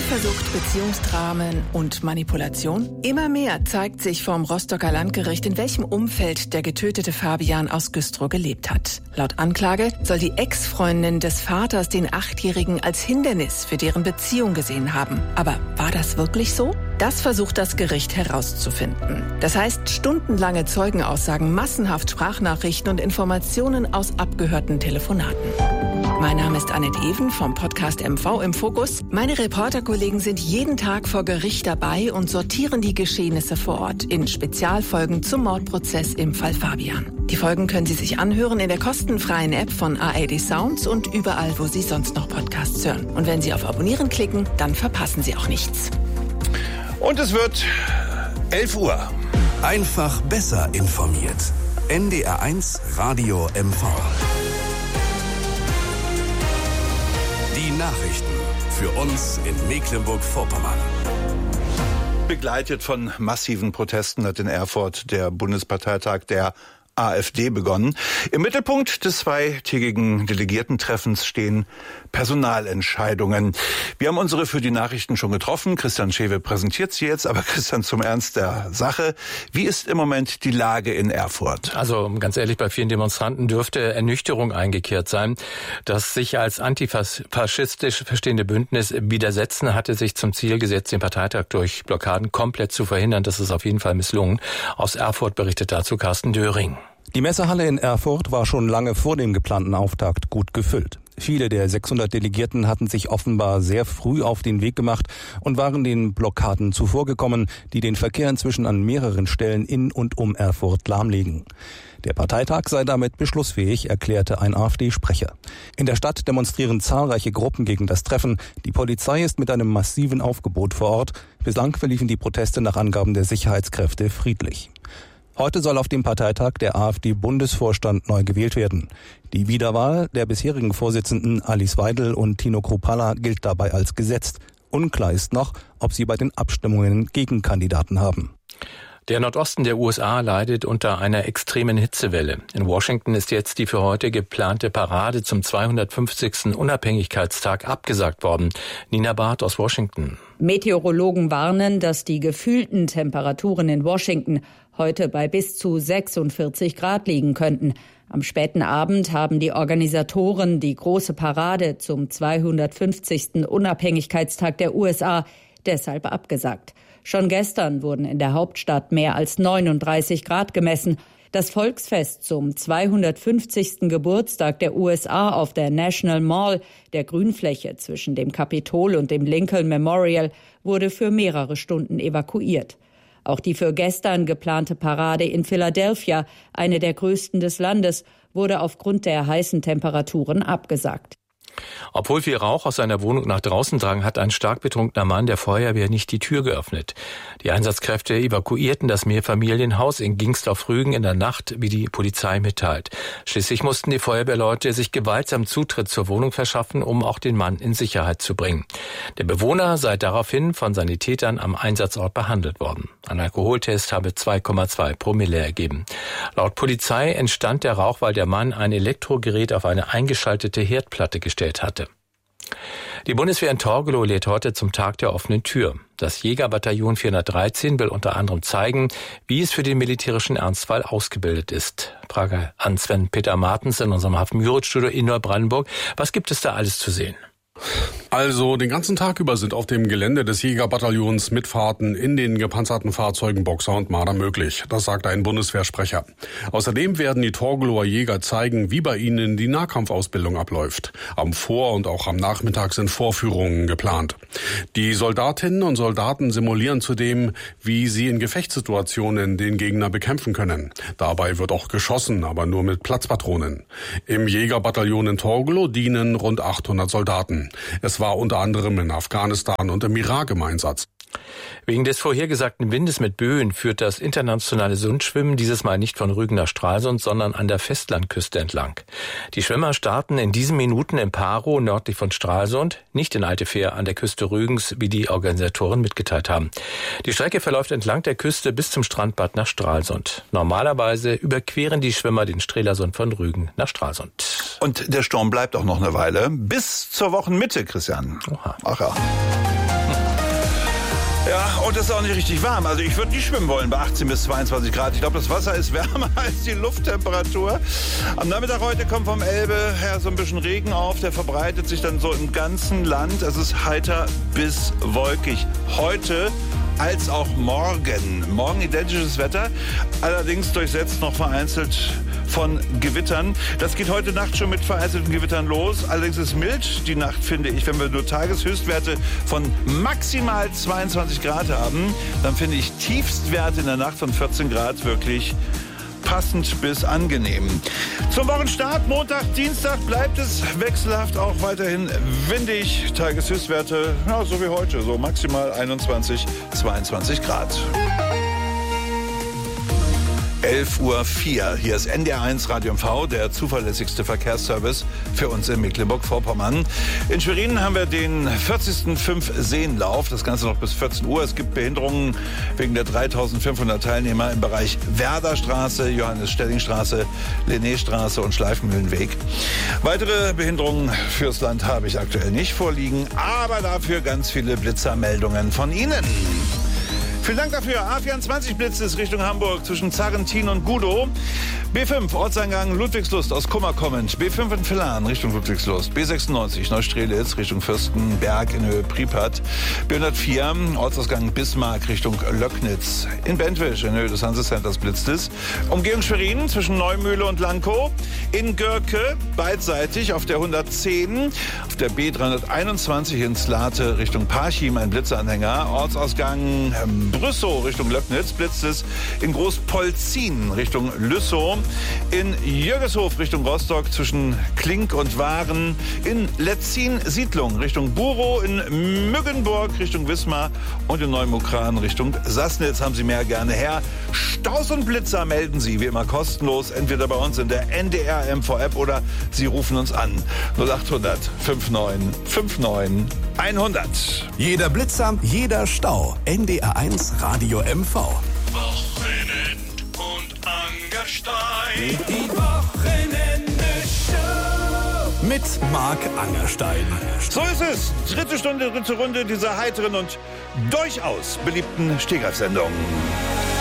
Eifersucht, Beziehungsdramen und Manipulation? Immer mehr zeigt sich vom Rostocker Landgericht, in welchem Umfeld der getötete Fabian aus Güstrow gelebt hat. Laut Anklage soll die Ex-Freundin des Vaters den 8-Jährigen als Hindernis für deren Beziehung gesehen haben. Aber war das wirklich so? Das versucht das Gericht herauszufinden. Das heißt, stundenlange Zeugenaussagen, massenhaft Sprachnachrichten und Informationen aus abgehörten Telefonaten. Mein Name ist Annette Even vom Podcast MV im Fokus. Meine Reporterkollegen sind jeden Tag vor Gericht dabei und sortieren die Geschehnisse vor Ort in Spezialfolgen zum Mordprozess im Fall Fabian. Die Folgen können Sie sich anhören in der kostenfreien App von ARD Sounds und überall, wo Sie sonst noch Podcasts hören. Und wenn Sie auf Abonnieren klicken, dann verpassen Sie auch nichts. Und es wird 11 Uhr. Einfach besser informiert. NDR1 Radio MV. Die Nachrichten für uns in Mecklenburg-Vorpommern. Begleitet von massiven Protesten hat in Erfurt der Bundesparteitag der AfD begonnen. Im Mittelpunkt des zweitägigen Delegiertentreffens stehen Personalentscheidungen. Wir haben unsere für die Nachrichten schon getroffen. Christian Schewe präsentiert sie jetzt. Aber Christian, zum Ernst der Sache. Wie ist im Moment die Lage in Erfurt? Also ganz ehrlich, bei vielen Demonstranten dürfte Ernüchterung eingekehrt sein. Das sich als antifaschistisch verstehende Bündnis Widersetzen hatte sich zum Ziel gesetzt, den Parteitag durch Blockaden komplett zu verhindern. Das ist auf jeden Fall misslungen. Aus Erfurt berichtet dazu Carsten Döring. Die Messehalle in Erfurt war schon lange vor dem geplanten Auftakt gut gefüllt. Viele der 600 Delegierten hatten sich offenbar sehr früh auf den Weg gemacht und waren den Blockaden zuvorgekommen, die den Verkehr inzwischen an mehreren Stellen in und um Erfurt lahmlegen. Der Parteitag sei damit beschlussfähig, erklärte ein AfD-Sprecher. In der Stadt demonstrieren zahlreiche Gruppen gegen das Treffen. Die Polizei ist mit einem massiven Aufgebot vor Ort. Bislang verliefen die Proteste nach Angaben der Sicherheitskräfte friedlich. Heute soll auf dem Parteitag der AfD-Bundesvorstand neu gewählt werden. Die Wiederwahl der bisherigen Vorsitzenden Alice Weidel und Tino Kruppalla gilt dabei als gesetzt. Unklar ist noch, ob sie bei den Abstimmungen Gegenkandidaten haben. Der Nordosten der USA leidet unter einer extremen Hitzewelle. In Washington ist jetzt die für heute geplante Parade zum 250. Unabhängigkeitstag abgesagt worden. Nina Barth aus Washington. Meteorologen warnen, dass die gefühlten Temperaturen in Washington heute bei bis zu 46 Grad liegen könnten. Am späten Abend haben die Organisatoren die große Parade zum 250. Unabhängigkeitstag der USA deshalb abgesagt. Schon gestern wurden in der Hauptstadt mehr als 39 Grad gemessen. Das Volksfest zum 250. Geburtstag der USA auf der National Mall, der Grünfläche zwischen dem Kapitol und dem Lincoln Memorial, wurde für mehrere Stunden evakuiert. Auch die für gestern geplante Parade in Philadelphia, eine der größten des Landes, wurde aufgrund der heißen Temperaturen abgesagt. Obwohl viel Rauch aus seiner Wohnung nach draußen drang, hat ein stark betrunkener Mann der Feuerwehr nicht die Tür geöffnet. Die Einsatzkräfte evakuierten das Mehrfamilienhaus in Gingsdorf-Rügen in der Nacht, wie die Polizei mitteilt. Schließlich mussten die Feuerwehrleute sich gewaltsam Zutritt zur Wohnung verschaffen, um auch den Mann in Sicherheit zu bringen. Der Bewohner sei daraufhin von Sanitätern am Einsatzort behandelt worden. Ein Alkoholtest habe 2,2 Promille ergeben. Laut Polizei entstand der Rauch, weil der Mann ein Elektrogerät auf eine eingeschaltete Herdplatte gestellt hatte. Die Bundeswehr in Torgelow lädt heute zum Tag der offenen Tür. Das Jägerbataillon 413 will unter anderem zeigen, wie es für den militärischen Ernstfall ausgebildet ist. Frage an Sven-Peter Martens in unserem Hafen-Müritz-Studio in Neubrandenburg. Was gibt es da alles zu sehen? Also den ganzen Tag über sind auf dem Gelände des Jägerbataillons Mitfahrten in den gepanzerten Fahrzeugen Boxer und Marder möglich. Das sagt ein Bundeswehrsprecher. Außerdem werden die Torgelower Jäger zeigen, wie bei ihnen die Nahkampfausbildung abläuft. Am Vor- und auch am Nachmittag sind Vorführungen geplant. Die Soldatinnen und Soldaten simulieren zudem, wie sie in Gefechtssituationen den Gegner bekämpfen können. Dabei wird auch geschossen, aber nur mit Platzpatronen. Im Jägerbataillon in Torgelow dienen rund 800 Soldaten. Es war unter anderem in Afghanistan und im Irak im Einsatz. Wegen des vorhergesagten Windes mit Böen führt das internationale Sundschwimmen dieses Mal nicht von Rügen nach Stralsund, sondern an der Festlandküste entlang. Die Schwimmer starten in diesen Minuten in Parow nördlich von Stralsund, nicht in Altefähr an der Küste Rügens, wie die Organisatoren mitgeteilt haben. Die Strecke verläuft entlang der Küste bis zum Strandbad nach Stralsund. Normalerweise überqueren die Schwimmer den Strelasund von Rügen nach Stralsund. Und der Sturm bleibt auch noch eine Weile. Bis zur Wochenmitte, Christian. Oha. Ach ja. Ja, und es ist auch nicht richtig warm. Also ich würde nicht schwimmen wollen bei 18 bis 22 Grad. Ich glaube, das Wasser ist wärmer als die Lufttemperatur. Am Nachmittag heute kommt vom Elbe her so ein bisschen Regen auf. Der verbreitet sich dann so im ganzen Land. Es ist heiter bis wolkig. Heute als auch morgen. Morgen identisches Wetter, allerdings durchsetzt noch vereinzelt von Gewittern. Das geht heute Nacht schon mit vereinzelten Gewittern los. Allerdings ist mild die Nacht, finde ich. Wenn wir nur Tageshöchstwerte von maximal 22 Grad haben, dann finde ich Tiefstwerte in der Nacht von 14 Grad wirklich passend bis angenehm. Zum Wochenstart, Montag, Dienstag bleibt es wechselhaft auch weiterhin windig. Tageshöchstwerte, ja, so wie heute, so maximal 21, 22 Grad. 11:04 Uhr. Hier ist NDR1 Radio MV, der zuverlässigste Verkehrsservice für uns in Mecklenburg-Vorpommern. In Schwerin haben wir den 40. Fünf-Seenlauf. Das Ganze noch bis 14 Uhr. Es gibt Behinderungen wegen der 3.500 Teilnehmer im Bereich Werderstraße, Johannes-Stelling-Straße, Linnéstraße und Schleifenmühlenweg. Weitere Behinderungen fürs Land habe ich aktuell nicht vorliegen, aber dafür ganz viele Blitzermeldungen von Ihnen. Vielen Dank dafür. A24 Blitz ist Richtung Hamburg zwischen Zarrentin und Gudow. B5 Ortseingang Ludwigslust aus Kummer kommend. B5 in Villan Richtung Ludwigslust. B96 Neustrelitz Richtung Fürstenberg in Höhe Pripyat. B104 Ortsausgang Bismarck Richtung Löcknitz. In Bentwisch in Höhe des Hansecenters blitzt es. Umgehung Schwerin zwischen Neumühle und Lankow. In Görke beidseitig auf der 110. Auf der B321 in Slate Richtung Parchim ein Blitzanhänger. Ortsausgang Brüssow Richtung Löcknitz blitzt es. In Großpolzin Richtung Lüssow. In Jürgeshof Richtung Rostock zwischen Klink und Waren. In Letzin Siedlung Richtung Burow. In Müggenburg Richtung Wismar. Und in Neumukran Richtung Sassnitz. Haben Sie mehr gerne her. Staus und Blitzer melden Sie wie immer kostenlos. Entweder bei uns in der NDR MV App oder Sie rufen uns an. 0800 59 59 100. Jeder Blitzer, jeder Stau. NDR1 Radio MV. Wochenend und Angerstein. Die Wochenende-Show. Mit Marc Angerstein. So ist es. Dritte Stunde, dritte Runde dieser heiteren und durchaus beliebten Stehgreifsendung.